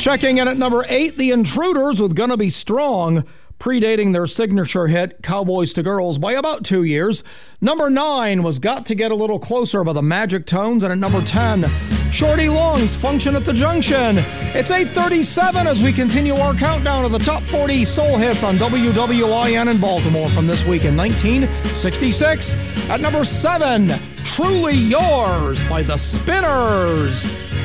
Checking in at number 8, The Intruders with Gonna Be Strong, predating their signature hit, Cowboys to Girls, by about 2 years. Number 9 was Got to Get a Little Closer by the Magic Tones, and at number 10, Shorty Long's Function at the Junction. It's 8:37 as we continue our countdown of the top 40 soul hits on WWIN in Baltimore from this week in 1966. At number 7, Truly Yours by the Spinners.